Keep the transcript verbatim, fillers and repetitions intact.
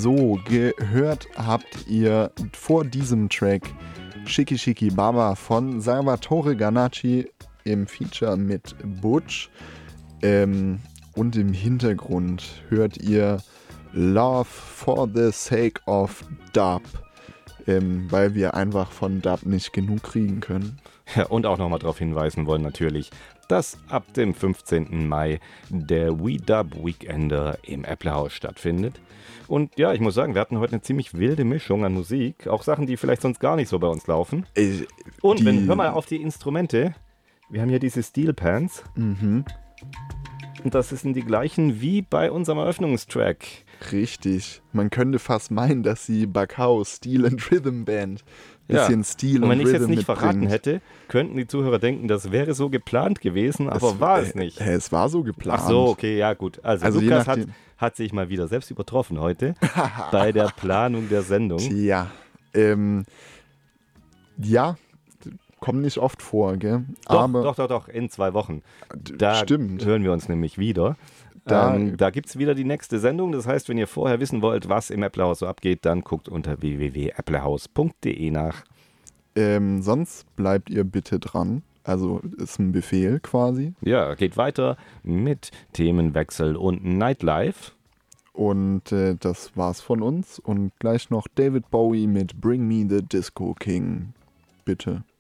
So, gehört habt ihr vor diesem Track Shiki Shiki Baba von Salvatore Ganacci im Feature mit Butch. Ähm, und im Hintergrund hört ihr Love for the Sake of Dub, ähm, weil wir einfach von Dub nicht genug kriegen können. Ja, und auch nochmal darauf hinweisen wollen natürlich, dass ab dem fünfzehnten Mai der We Dub Weekender im Äpplehaus stattfindet. Und ja, ich muss sagen, wir hatten heute eine ziemlich wilde Mischung an Musik. Auch Sachen, die vielleicht sonst gar nicht so bei uns laufen. Äh, Und die, wenn, hör mal auf die Instrumente. Wir haben hier diese Steel Pans. Mhm. Und das sind die gleichen wie bei unserem Eröffnungstrack. Richtig. Man könnte fast meinen, dass sie Backhaus Steel and Rhythm Band bisschen ja. Stil und, und wenn ich es jetzt nicht mitbringt. verraten hätte, könnten die Zuhörer denken, das wäre so geplant gewesen, aber es, war es nicht. Äh, es war so geplant. Ach so, okay, ja gut. Also, also Lukas hat, hat sich mal wieder selbst übertroffen heute bei der Planung der Sendung. Tja, ähm, ja, kommt nicht oft vor, gell? Doch, aber doch, doch, doch, in zwei Wochen. Da stimmt. hören wir uns nämlich wieder. Da, ähm, da gibt es wieder die nächste Sendung. Das heißt, wenn ihr vorher wissen wollt, was im Äpplehaus so abgeht, dann guckt unter w w w punkt äpplehaus punkt d e nach. Ähm, sonst bleibt ihr bitte dran. Also ist ein Befehl quasi. Ja, geht weiter mit Themenwechsel und Nightlife. Und äh, das war's von uns. Und gleich noch David Bowie mit Bring Me the Disco King. Bitte.